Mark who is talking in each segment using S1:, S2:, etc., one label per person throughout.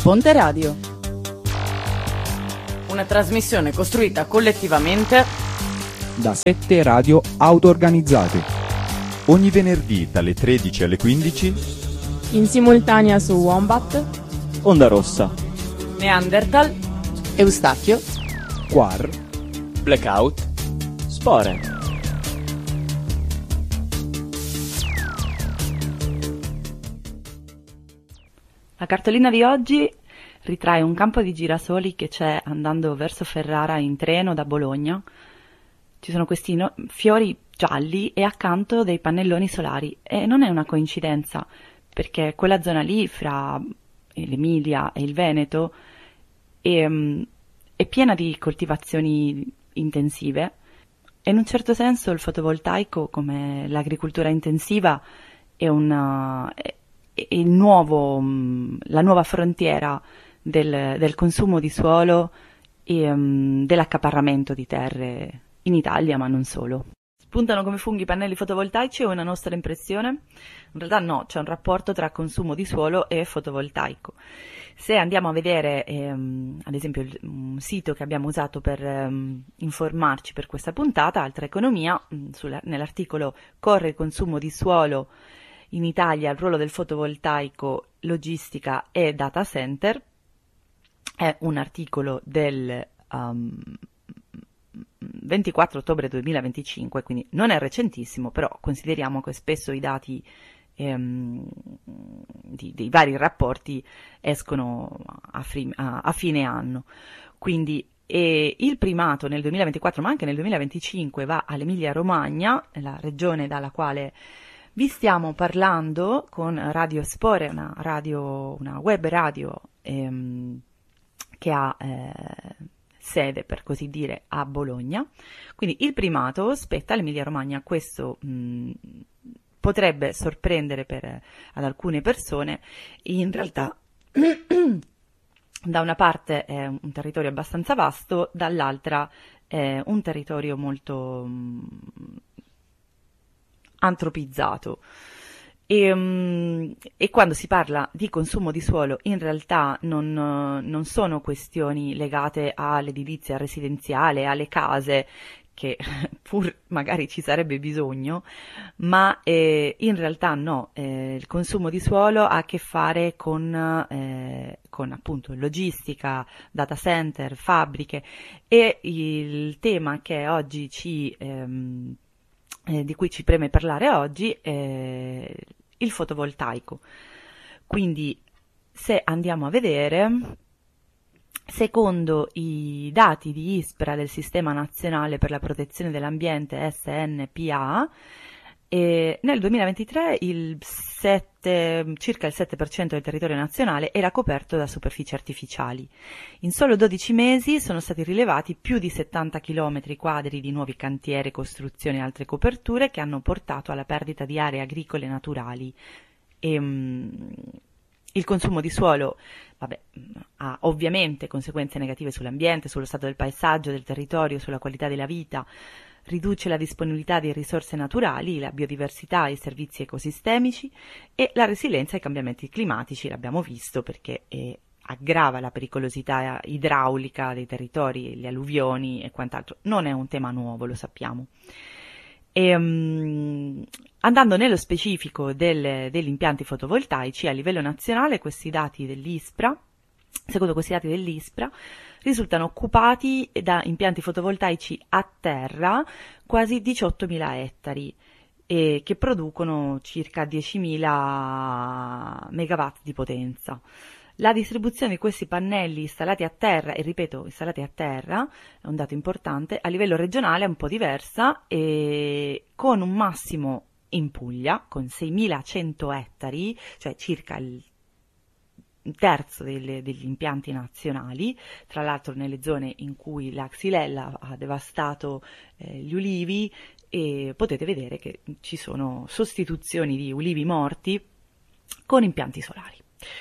S1: Ponte Radio.
S2: Una trasmissione costruita collettivamente
S3: da 7 radio auto-organizzate.
S4: Ogni venerdì dalle 13 alle 15
S5: in simultanea su Wombat,
S6: Onda Rossa,
S2: Neanderthal,
S1: Eustachio,
S3: Quar,
S6: Blackout, Spore.
S7: La cartolina di oggi ritrae un campo di girasoli che c'è andando verso Ferrara in treno da Bologna. Ci sono questi fiori gialli e accanto dei pannelloni solari, e non è una coincidenza, perché quella zona lì, fra l'Emilia e il Veneto, è piena di coltivazioni intensive, e in un certo senso il fotovoltaico, come l'agricoltura intensiva, è la nuova frontiera del consumo di suolo e dell'accaparramento di terre in Italia, ma non solo. Spuntano come funghi i pannelli fotovoltaici, o è una nostra impressione? In realtà no, c'è un rapporto tra consumo di suolo e fotovoltaico. Se andiamo a vedere, ad esempio, un sito che abbiamo usato per informarci per questa puntata, Altra Economia, nell'articolo Corre il consumo di suolo in Italia, il ruolo del fotovoltaico, logistica e data center, è un articolo del 24 ottobre 2025, quindi non è recentissimo, però consideriamo che spesso i dati dei vari rapporti escono a fine anno. Quindi il primato nel 2024, ma anche nel 2025, va all'Emilia Romagna, la regione dalla quale vi stiamo parlando con Radio Spore, una web radio che ha sede, per così dire, a Bologna. Quindi il primato spetta all'Emilia Romagna. Questo potrebbe sorprendere ad alcune persone. In realtà da una parte è un territorio abbastanza vasto, dall'altra è un territorio molto antropizzato. E quando si parla di consumo di suolo, in realtà non sono questioni legate all'edilizia residenziale, alle case, che pur magari ci sarebbe bisogno, ma in realtà no, il consumo di suolo ha a che fare con appunto logistica, data center, fabbriche, e il tema che oggi di cui ci preme parlare oggi è il fotovoltaico. Quindi, se andiamo a vedere, secondo i dati di ISPRA, del Sistema Nazionale per la Protezione dell'Ambiente, SNPA, nel 2023 circa il 7% del territorio nazionale era coperto da superfici artificiali. In solo 12 mesi sono stati rilevati più di 70 km quadri di nuovi cantieri, costruzioni e altre coperture, che hanno portato alla perdita di aree agricole naturali. Il consumo di suolo, ha ovviamente conseguenze negative sull'ambiente, sullo stato del paesaggio, del territorio, sulla qualità della vita. Riduce la disponibilità di risorse naturali, la biodiversità, i servizi ecosistemici e la resilienza ai cambiamenti climatici, l'abbiamo visto, perché aggrava la pericolosità idraulica dei territori, le alluvioni e quant'altro. Non è un tema nuovo, lo sappiamo. Andando nello specifico degli impianti fotovoltaici, a livello nazionale, secondo questi dati dell'ISPRA, risultano occupati da impianti fotovoltaici a terra quasi 18.000 ettari, che producono circa 10.000 megawatt di potenza. La distribuzione di questi pannelli installati a terra, e ripeto, installati a terra, è un dato importante, a livello regionale è un po' diversa, con un massimo in Puglia, con 6.100 ettari, cioè circa un terzo degli impianti nazionali, tra l'altro nelle zone in cui la xylella ha devastato gli ulivi, e potete vedere che ci sono sostituzioni di ulivi morti con impianti solari.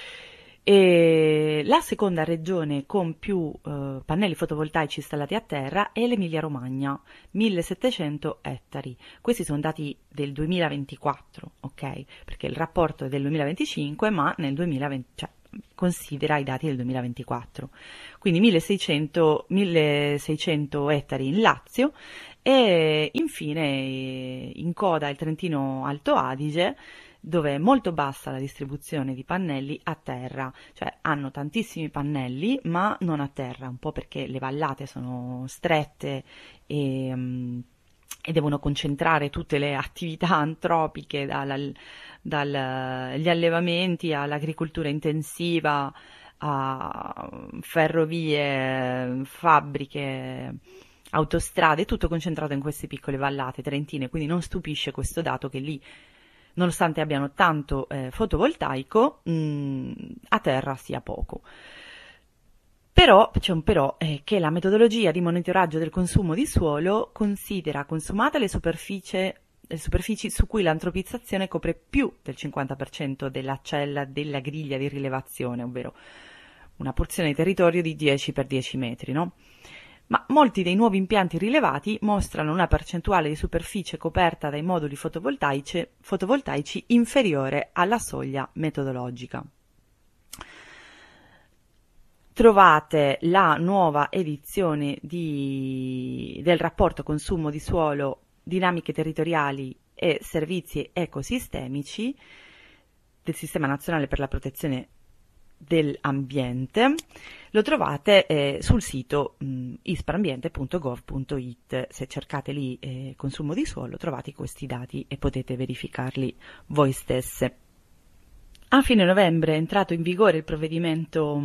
S7: E la seconda regione con più pannelli fotovoltaici installati a terra è l'Emilia Romagna, 1.700 ettari. Questi sono dati del 2024, ok? Perché il rapporto è del 2025, ma nel 2020, considera i dati del 2024, quindi 1600 ettari in Lazio e infine in coda il Trentino Alto Adige, dove è molto bassa la distribuzione di pannelli a terra, cioè hanno tantissimi pannelli ma non a terra, un po' perché le vallate sono strette e devono concentrare tutte le attività antropiche, dagli allevamenti all'agricoltura intensiva, a ferrovie, fabbriche, autostrade, tutto concentrato in queste piccole vallate trentine, quindi non stupisce questo dato che lì, nonostante abbiano tanto fotovoltaico, a terra sia poco. Però, c'è un però, che la metodologia di monitoraggio del consumo di suolo considera consumate le superfici su cui l'antropizzazione copre più del 50% della cella della griglia di rilevazione, ovvero una porzione di territorio di 10 per 10 metri, no? Ma molti dei nuovi impianti rilevati mostrano una percentuale di superficie coperta dai moduli fotovoltaici inferiore alla soglia metodologica. Trovate la nuova edizione del rapporto consumo di suolo, dinamiche territoriali e servizi ecosistemici del Sistema Nazionale per la Protezione dell'Ambiente. Lo trovate sul sito isparambiente.gov.it. Se cercate lì consumo di suolo trovate questi dati e potete verificarli voi stesse. A fine novembre è entrato in vigore il provvedimento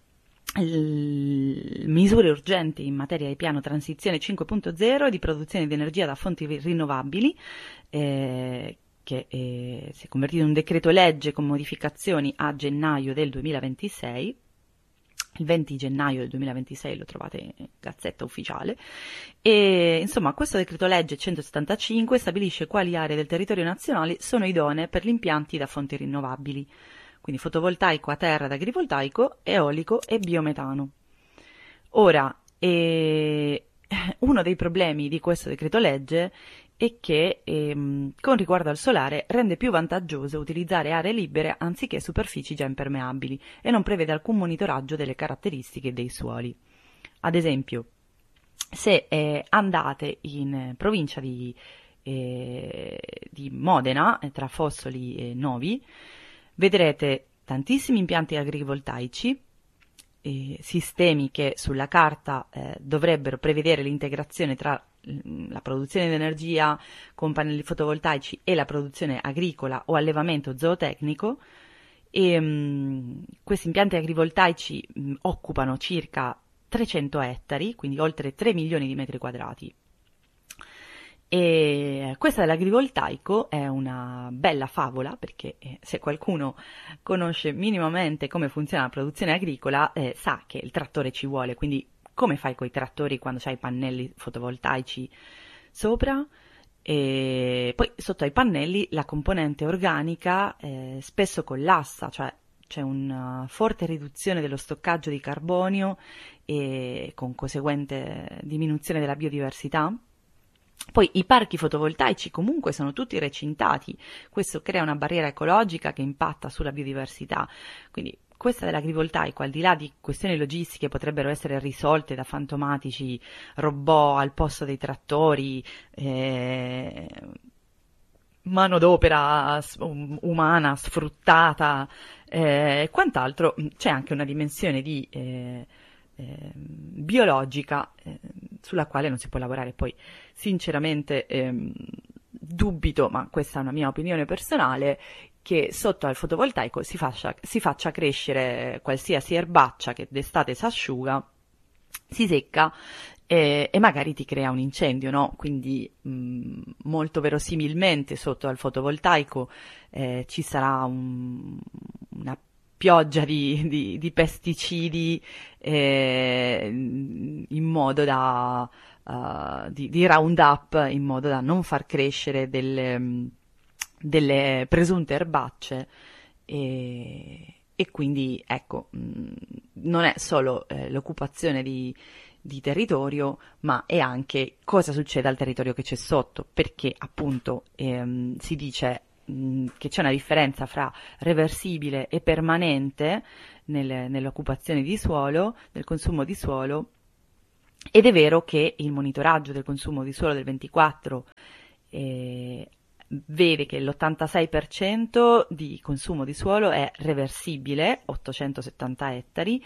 S7: misure urgenti in materia di piano transizione 5.0 di produzione di energia da fonti rinnovabili, che si è convertito in un decreto legge con modificazioni a gennaio del 2026. Il 20 gennaio del 2026 lo trovate in Gazzetta Ufficiale. E insomma, questo decreto legge 175 stabilisce quali aree del territorio nazionale sono idonee per gli impianti da fonti rinnovabili, quindi fotovoltaico a terra ed agrivoltaico, eolico e biometano. Ora, uno dei problemi di questo decreto legge è che con riguardo al solare rende più vantaggioso utilizzare aree libere anziché superfici già impermeabili e non prevede alcun monitoraggio delle caratteristiche dei suoli. Ad esempio, se andate in provincia di Modena, tra Fossoli e Novi, vedrete tantissimi impianti agrivoltaici, sistemi che sulla carta dovrebbero prevedere l'integrazione tra la produzione di energia con pannelli fotovoltaici e la produzione agricola o allevamento zootecnico, e questi impianti agrivoltaici occupano circa 300 ettari, quindi oltre 3 milioni di metri quadrati. E questa dell'agrivoltaico è una bella favola, perché se qualcuno conosce minimamente come funziona la produzione agricola sa che il trattore ci vuole, quindi come fai con i trattori quando c'hai i pannelli fotovoltaici sopra? E poi sotto ai pannelli la componente organica spesso collassa, cioè c'è una forte riduzione dello stoccaggio di carbonio e con conseguente diminuzione della biodiversità. Poi i parchi fotovoltaici comunque sono tutti recintati, questo crea una barriera ecologica che impatta sulla biodiversità, quindi questa dell'agrivoltaico, al di là di questioni logistiche, potrebbero essere risolte da fantomatici robot al posto dei trattori, manodopera umana sfruttata e quant'altro. C'è anche una dimensione di biologica sulla quale non si può lavorare. Poi sinceramente dubito, ma questa è una mia opinione personale, che sotto al fotovoltaico si faccia crescere qualsiasi erbaccia che d'estate si asciuga, si secca e magari ti crea un incendio, no? Quindi molto verosimilmente sotto al fotovoltaico ci sarà una pioggia di pesticidi in modo da di Roundup, in modo da non far crescere delle presunte erbacce e quindi ecco, non è solo l'occupazione di territorio, ma è anche cosa succede al territorio che c'è sotto, perché appunto si dice che c'è una differenza fra reversibile e permanente nell'occupazione di suolo, nel consumo di suolo, ed è vero che il monitoraggio del consumo di suolo del 24 vede che l'86% di consumo di suolo è reversibile, 870 ettari,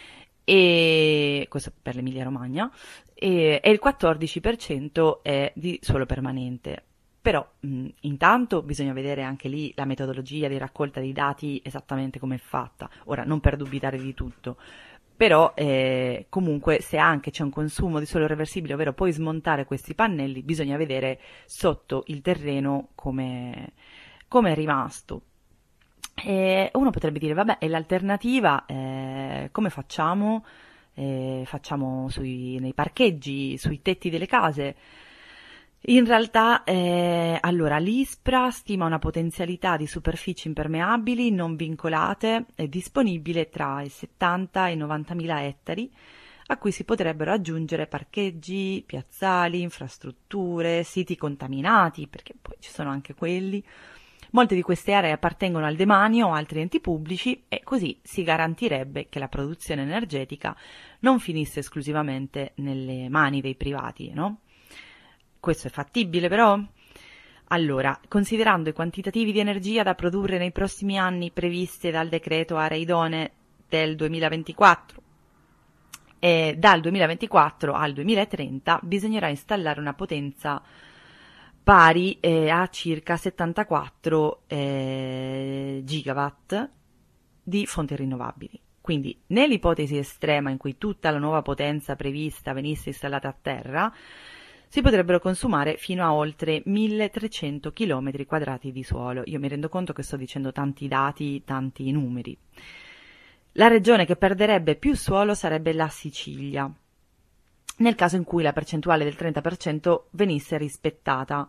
S7: e questo per l'Emilia Romagna, e il 14% è di suolo permanente. Però intanto bisogna vedere anche lì la metodologia di raccolta dei dati esattamente come è fatta. Ora, non per dubitare di tutto, però comunque se anche c'è un consumo di suolo reversibile, ovvero puoi smontare questi pannelli, bisogna vedere sotto il terreno come è rimasto. E uno potrebbe dire, vabbè, e l'alternativa come facciamo? Facciamo nei parcheggi, sui tetti delle case? In realtà, allora, l'ISPRA stima una potenzialità di superfici impermeabili non vincolate disponibile tra i 70 e i 90.000 ettari, a cui si potrebbero aggiungere parcheggi, piazzali, infrastrutture, siti contaminati, perché poi ci sono anche quelli. Molte di queste aree appartengono al demanio o altri enti pubblici e così si garantirebbe che la produzione energetica non finisse esclusivamente nelle mani dei privati, no? Questo è fattibile però? Allora, considerando i quantitativi di energia da produrre nei prossimi anni previsti dal decreto aree idonee del 2024, e dal 2024 al 2030 bisognerà installare una potenza pari a circa 74 gigawatt di fonti rinnovabili. Quindi, nell'ipotesi estrema in cui tutta la nuova potenza prevista venisse installata a terra, si potrebbero consumare fino a oltre 1300 km quadrati di suolo. Io mi rendo conto che sto dicendo tanti dati, tanti numeri. La regione che perderebbe più suolo sarebbe la Sicilia, nel caso in cui la percentuale del 30% venisse rispettata.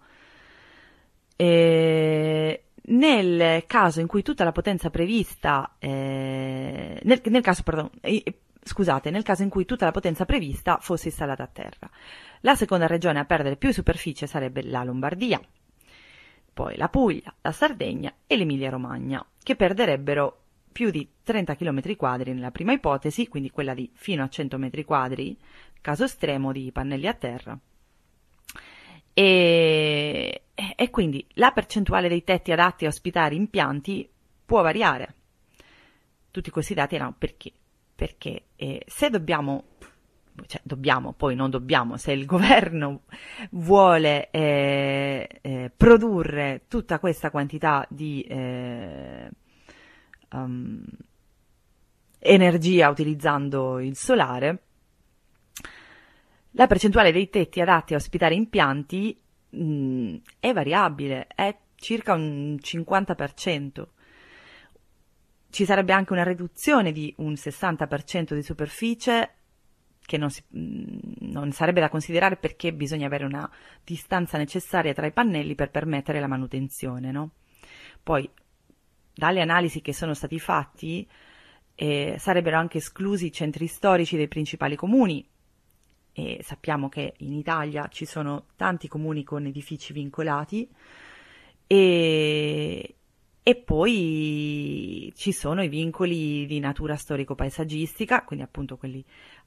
S7: Nel caso in cui tutta la potenza prevista nel caso in cui tutta la potenza prevista fosse installata a terra. La seconda regione a perdere più superficie sarebbe la Lombardia, poi la Puglia, la Sardegna e l'Emilia Romagna, che perderebbero più di 30 km quadri nella prima ipotesi, quindi quella di fino a 100 metri quadri, caso estremo di pannelli a terra. E quindi la percentuale dei tetti adatti a ospitare impianti può variare. Tutti questi dati erano perché? Perché se se il governo vuole produrre tutta questa quantità di energia utilizzando il solare, la percentuale dei tetti adatti a ospitare impianti è variabile, è circa un 50%. Ci sarebbe anche una riduzione di un 60% di superficie che non sarebbe da considerare perché bisogna avere una distanza necessaria tra i pannelli per permettere la manutenzione, no? Poi, dalle analisi che sono stati fatti, sarebbero anche esclusi i centri storici dei principali comuni, e sappiamo che in Italia ci sono tanti comuni con edifici vincolati, e poi ci sono i vincoli di natura storico-paesaggistica, quindi appunto quelli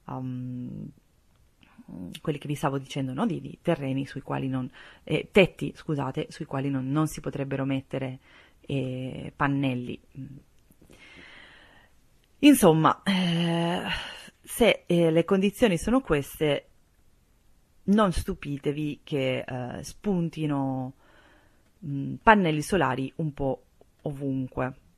S7: che vi stavo dicendo, no? di terreni sui quali tetti, scusate, sui quali non si potrebbero mettere pannelli. Insomma, se le condizioni sono queste, non stupitevi che spuntino pannelli solari un po' ovunque.